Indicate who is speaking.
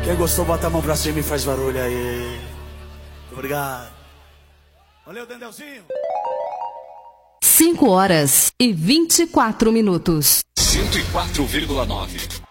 Speaker 1: Quem gostou, bota a mão pra cima e faz barulho aí. Obrigado. Valeu, Dendelzinho.
Speaker 2: 5 horas e 24 minutos.
Speaker 3: 104,9.